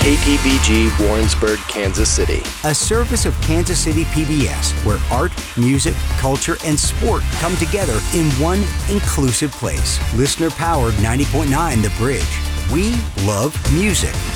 KPVG Warrensburg, Kansas City. A service of Kansas City PBS, where art, music, culture, and sport come together in one inclusive place. Listener-powered 90.9 The Bridge. We love music.